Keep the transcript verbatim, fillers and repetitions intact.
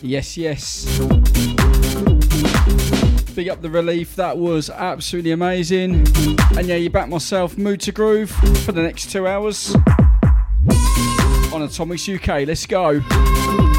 Yes, yes. Big up the Relief, that was absolutely amazing. And yeah, you back myself, Mood to Groove, for the next two hours on Atomics U K. Let's go.